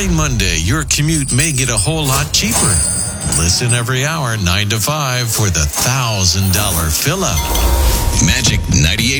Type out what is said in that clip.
Starting Monday, your commute may get a whole lot cheaper. Listen every hour, 9 to 5, for the $1,000 fill-up. Magic 98.